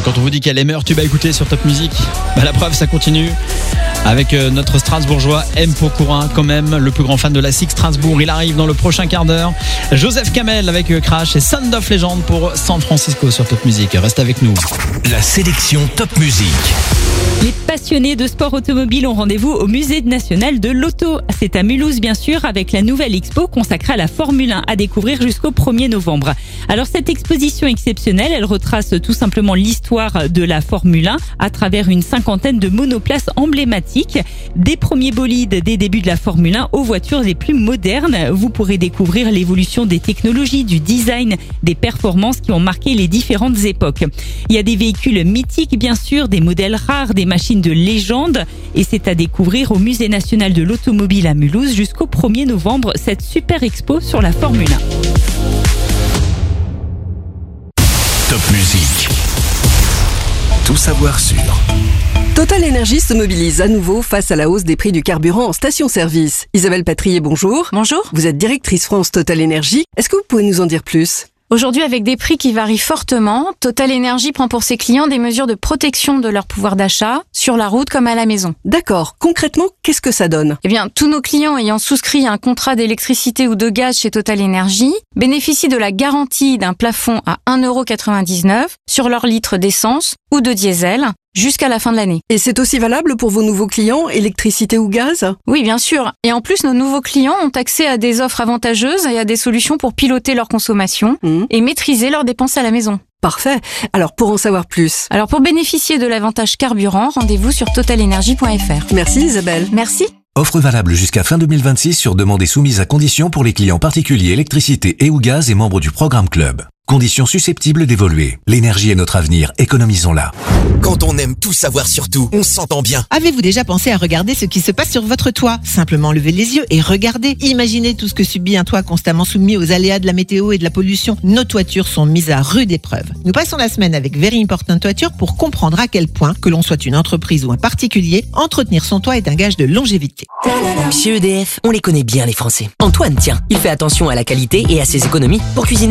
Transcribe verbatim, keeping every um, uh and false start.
Quand on vous dit quel est meilleur tube à écouter sur Top Music, bah la preuve, ça continue. Avec notre Strasbourgeois M. Pokora, quand même, le plus grand fan de la Six Strasbourg. Il arrive dans le prochain quart d'heure. Joseph Kamel avec Crash et Sound of Legend pour San Francisco sur Top Music. Reste avec nous. La sélection Top Music. Les passionnés de sport automobile ont rendez-vous au Musée national de l'auto. C'est à Mulhouse, bien sûr, avec la nouvelle expo consacrée à la Formule un à découvrir jusqu'au premier novembre. Alors, cette exposition exceptionnelle, elle retrace tout simplement l'histoire de la Formule un à travers une cinquantaine de monoplaces emblématiques. Des premiers bolides des débuts de la Formule un aux voitures les plus modernes. Vous pourrez découvrir l'évolution des technologies, du design, des performances qui ont marqué les différentes époques. Il y a des véhicules mythiques, bien sûr, des modèles rares, des machines de légende. Et c'est à découvrir au Musée national de l'automobile à Mulhouse jusqu'au premier novembre, cette super expo sur la Formule un. Top Music. Tout savoir sur. Total Energy se mobilise à nouveau face à la hausse des prix du carburant en station-service. Isabelle Patrier, bonjour. Bonjour. Vous êtes directrice France Total Energy. Est-ce que vous pouvez nous en dire plus ? Aujourd'hui, avec des prix qui varient fortement, Total Energy prend pour ses clients des mesures de protection de leur pouvoir d'achat, sur la route comme à la maison. D'accord. Concrètement, qu'est-ce que ça donne ? Eh bien, tous nos clients ayant souscrit un contrat d'électricité ou de gaz chez Total Energy bénéficient de la garantie d'un plafond à un euro quatre-vingt-dix-neuf sur leur litre d'essence ou de diesel jusqu'à la fin de l'année. Et c'est aussi valable pour vos nouveaux clients, électricité ou gaz ? Oui, bien sûr. Et en plus, nos nouveaux clients ont accès à des offres avantageuses et à des solutions pour piloter leur consommation mmh. et maîtriser leurs dépenses à la maison. Parfait. Alors, pour en savoir plus. Alors, pour bénéficier de l'avantage carburant, rendez-vous sur total energy point f r. Merci Isabelle. Merci. Offre valable jusqu'à fin deux mille vingt-six sur demande et soumise à conditions pour les clients particuliers électricité et ou gaz et membres du programme Club. Conditions susceptibles d'évoluer. L'énergie est notre avenir, économisons-la. Quand on aime tout savoir sur tout, on s'entend bien. Avez-vous déjà pensé à regarder ce qui se passe sur votre toit ? Simplement levez les yeux et regardez. Imaginez tout ce que subit un toit constamment soumis aux aléas de la météo et de la pollution. Nos toitures sont mises à rude épreuve. Nous passons la semaine avec Very Important Toiture pour comprendre à quel point, que l'on soit une entreprise ou un particulier, entretenir son toit est un gage de longévité. Chez E D F, on les connaît bien les Français. Antoine, tiens, il fait attention à la qualité et à ses économies pour cuisiner